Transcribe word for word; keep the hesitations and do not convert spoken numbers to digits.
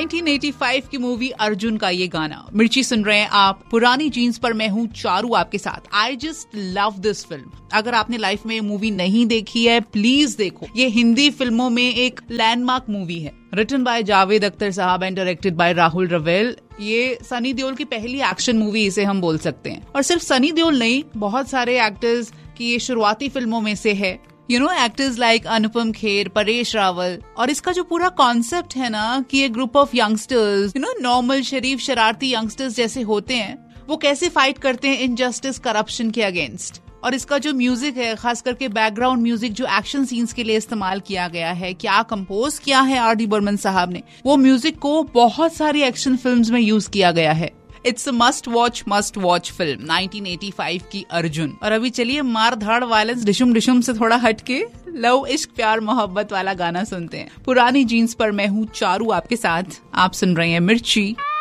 Nineteen eighty five की movie Arjun का ये गाना। मिर्ची सुन रहे हैं आप, पुरानी जीन्स पर मैं हूँ चारू आपके साथ। I just love this film. अगर आपने लाइफ में ये मूवी नहीं देखी है, प्लीज देखो। ये हिंदी फिल्मों में एक लैंडमार्क मूवी है। रिटन बाय जावेद अख्तर साहब एंड डायरेक्टेड बाय राहुल रवेल। ये सनी देओल की पहली एक्शन मूवी इसे हम बोल सकते हैं। और सिर्फ सनी देओल नहीं, बहुत सारे एक्टर्स की ये शुरुआती फिल्मों में से है। You know actors like Anupam Kher, Paresh Rawal. और इसका जो पूरा कॉन्सेप्ट है ना कि ये group of youngsters, you know normal शरीफ शरारती यंगस्टर्स जैसे होते हैं, वो कैसे फाइट करते हैं इनजस्टिस, करप्शन के अगेंस्ट। और इसका जो म्यूजिक है, खास करके बैकग्राउंड म्यूजिक जो एक्शन सीन्स के लिए इस्तेमाल किया गया है, क्या कंपोज किया है आर डी बर्मन साहब ने, वो म्यूजिक को बहुत सारी एक्शन फिल्म्स में यूज किया गया है। It's a must watch must watch film nineteen eighty five की अर्जुन। और अभी चलिए मार धाड़ वायलेंस डिशुम डिशुम से थोड़ा हटके लव इश्क प्यार मोहब्बत वाला गाना सुनते हैं। पुरानी जीन्स पर मैं हूँ चारू आपके साथ। आप सुन रहे हैं मिर्ची।